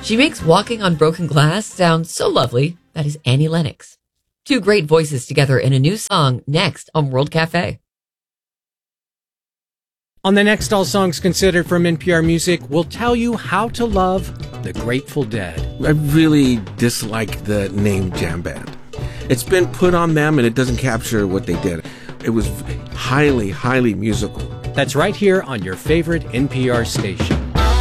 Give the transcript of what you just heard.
She makes Walking on Broken Glass sound so lovely. That is Annie Lennox. Two great voices together in a new song next on World Cafe. On the next All Songs Considered from NPR Music, we'll tell you how to love the Grateful Dead. I really dislike the name jam band. It's been put on them and it doesn't capture what they did. It was highly, highly musical. That's right here on your favorite NPR station.